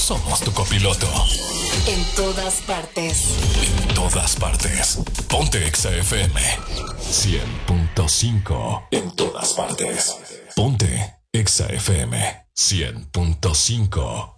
somos tu copiloto. En todas partes. En todas partes. Ponte Exa FM 100.5. En todas partes. Ponte Exa FM 100.5.